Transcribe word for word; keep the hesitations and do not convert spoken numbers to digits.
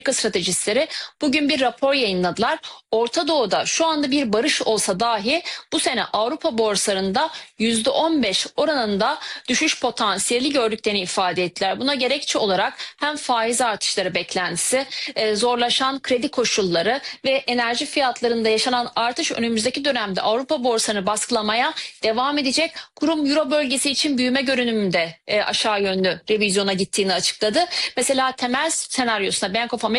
stratejistleri bugün bir rapor yayınladılar. Orta Doğu'da şu anda bir barış olsa dahi bu sene Avrupa borsalarında yüzde on beş oranında düşüş potansiyeli gördüklerini ifade ettiler. Buna gerekçe olarak hem faiz artışları beklentisi, e, zorlaşan kredi koşulları ve enerji fiyatlarında yaşanan artış önümüzdeki dönemde Avrupa borsalarını baskılamaya devam edecek. Kurum Euro bölgesi için büyüme görünümünde e, aşağı yönlü revizyona gittiğini açıkladı. Mesela temel senaryosunda Bank of